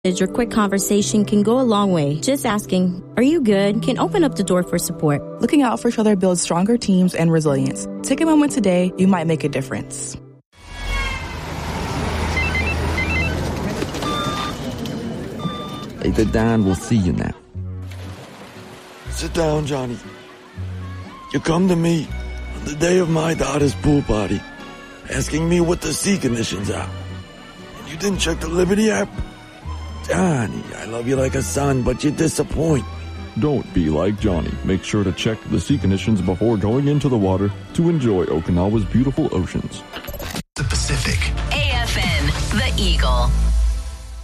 Your quick conversation can go a long way. Just asking, "Are you good?" can open up the door for support. Looking out for each other builds stronger teams and resilience. Take a moment today. You might make a difference. Hey, Don, we'll see you now. Sit down, Johnny. You come to me on the day of my daughter's pool party, asking me what the sea conditions are. And you didn't check the Liberty app? Johnny, I love you like a son, but you disappoint. Don't be like Johnny. Make sure to check the sea conditions before going into the water to enjoy Okinawa's beautiful oceans. The Pacific. AFN, The Eagle.